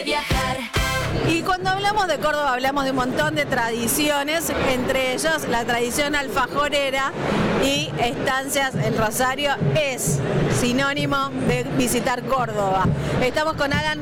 Viajar. Y cuando hablamos de Córdoba hablamos de un montón de tradiciones, entre ellos la tradición alfajorera y Estancias El Rosario es sinónimo de visitar Córdoba. Estamos con Alan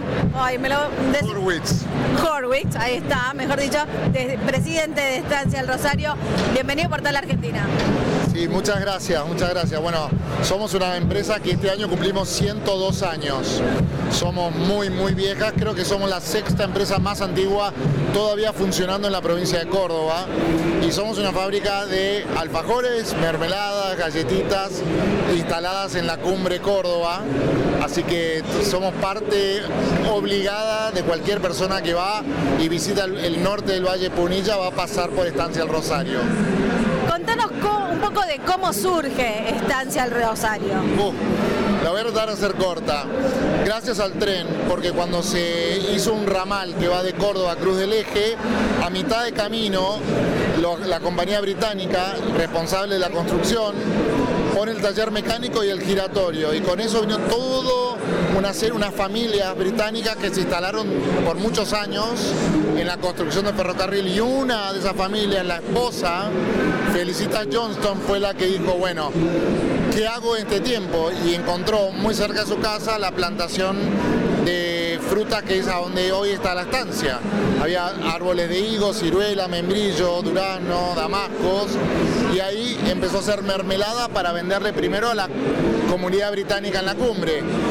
Horwitz, ahí está, mejor dicho, presidente de Estancias El Rosario. Bienvenido por toda la Argentina. Sí, muchas gracias, muchas gracias. Bueno, somos una empresa que este año cumplimos 102 años. Somos muy viejas, creo que somos la sexta empresa más antigua todavía funcionando en la provincia de Córdoba. Y somos una fábrica de alfajores, mermeladas, galletitas instaladas en la Cumbre Córdoba. Así que somos parte obligada de cualquier persona que va y visita el norte del Valle Punilla, va a pasar por Estancia El Rosario. Contanos un poco de cómo surge Estancia El Rosario. La voy a tratar de hacer corta. Gracias al tren, porque cuando se hizo un ramal que va de Córdoba a Cruz del Eje, a mitad de camino, la compañía británica, responsable de la construcción, pone el taller mecánico y el giratorio, y con eso vino todo unas familias británicas que se instalaron por muchos años en la construcción del ferrocarril, y una de esas familias, la esposa, Felicita Johnston, fue la que dijo, bueno, ¿qué hago en este tiempo? Y encontró muy cerca de su casa la plantación de frutas, que es a donde hoy está la estancia. Había árboles de higos, ciruela, membrillo, durazno, damascos, y ahí empezó a hacer mermelada para venderle primero a la comunidad británica en la Cumbre.